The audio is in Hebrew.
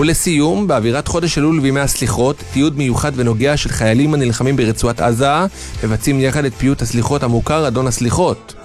ולסיום, באווירת חודש אלול וימי הסליחות, תיעוד מיוחד ונוגע של חיילים הנלחמים ברצועת עזה, מבצעים יחד את פיוט הסליחות המוכר אדון הסליחות.